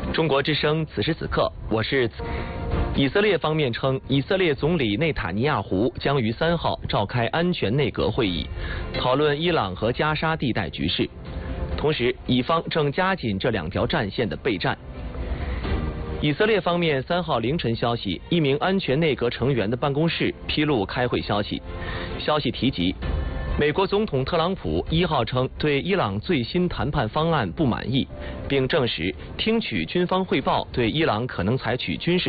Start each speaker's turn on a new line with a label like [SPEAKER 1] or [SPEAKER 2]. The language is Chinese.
[SPEAKER 1] 中国之声，此时此刻，我是。以色列方面称，以色列总理内塔尼亚胡将于3号召开安全内阁会议，讨论伊朗和加沙地带局势。同时，以方正加紧这2条战线的备战。以色列方面3号凌晨消息，一名安全内阁成员的办公室披露开会消息。消息提及，美国总统特朗普1号称对伊朗最新谈判方案不满意，并证实听取军方汇报，对伊朗可能采取军事